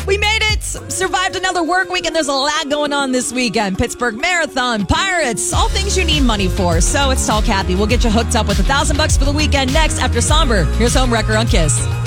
We made it. Survived another work week, and there's a lot going on this weekend. Pittsburgh Marathon, Pirates, all things you need money for. So it's Tall Kathy. We'll get you hooked up with $1,000 for the weekend next after Somber. Here's Homewrecker on KISS.